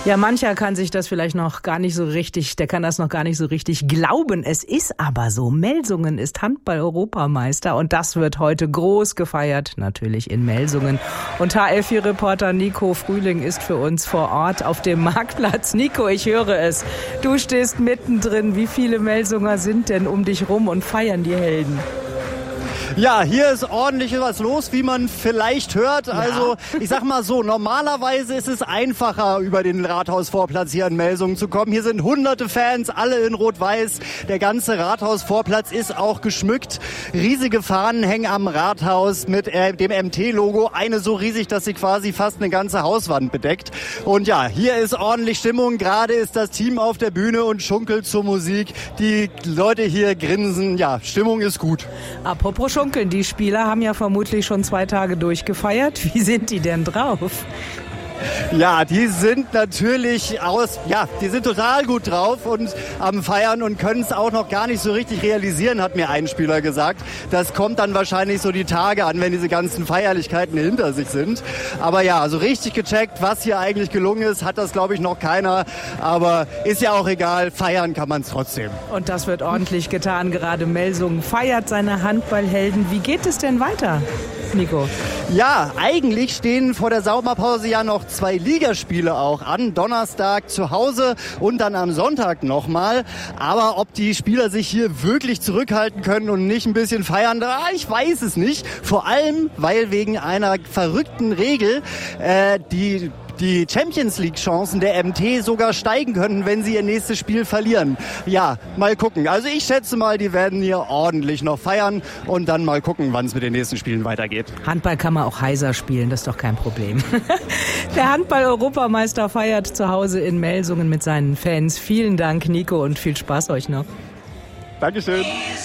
Ja, mancher kann sich das vielleicht noch gar nicht so richtig, der kann das noch gar nicht so richtig glauben. Es ist aber so. Melsungen ist Handball-Europameister und das wird heute groß gefeiert, natürlich in Melsungen. Und HL4-Reporter Nico Frühling ist für uns vor Ort auf dem Marktplatz. Nico, ich höre es. Du stehst mittendrin. Wie viele Melsunger sind denn um dich rum und feiern die Helden? Ja, hier ist ordentlich was los, wie man vielleicht hört. Ja. Also ich sag mal so, normalerweise ist es einfacher, über den Rathausvorplatz hier in Melsungen zu kommen. Hier sind hunderte Fans, alle in Rot-Weiß. Der ganze Rathausvorplatz ist auch geschmückt. Riesige Fahnen hängen am Rathaus mit dem MT-Logo. Eine so riesig, dass sie quasi fast eine ganze Hauswand bedeckt. Und ja, hier ist ordentlich Stimmung. Gerade ist das Team auf der Bühne und schunkelt zur Musik. Die Leute hier grinsen. Ja, Stimmung ist gut. Apropos Schunkeln, die Spieler haben ja vermutlich schon 2 Tage durchgefeiert. Wie sind die denn drauf? Ja, die sind natürlich die sind total gut drauf und am Feiern und können es auch noch gar nicht so richtig realisieren, hat mir ein Spieler gesagt. Das kommt dann wahrscheinlich so die Tage an, wenn diese ganzen Feierlichkeiten hinter sich sind. Aber ja, so richtig gecheckt, was hier eigentlich gelungen ist, hat das, glaube ich, noch keiner. Aber ist ja auch egal, feiern kann man es trotzdem. Und das wird ordentlich getan. Gerade Melsungen feiert seine Handballhelden. Wie geht es denn weiter, Nico? Ja, eigentlich stehen vor der Sommerpause ja noch 2 Ligaspiele auch an. Donnerstag zu Hause und dann am Sonntag nochmal. Aber ob die Spieler sich hier wirklich zurückhalten können und nicht ein bisschen feiern, ich weiß es nicht. Vor allem, weil wegen einer verrückten Regel die Champions-League-Chancen der MT sogar steigen könnten, wenn sie ihr nächstes Spiel verlieren. Ja, mal gucken. Also ich schätze mal, die werden hier ordentlich noch feiern und dann mal gucken, wann es mit den nächsten Spielen weitergeht. Handball kann man auch heiser spielen, das ist doch kein Problem. Der Handball-Europameister feiert zu Hause in Melsungen mit seinen Fans. Vielen Dank, Nico, und viel Spaß euch noch. Dankeschön.